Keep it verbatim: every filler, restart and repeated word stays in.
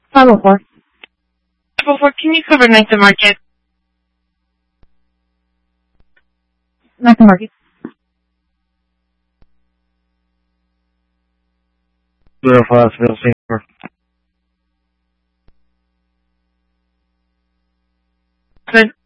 five oh four. five oh four, can you cover night to market? Night to market. Zero five, Middle Senior. Good.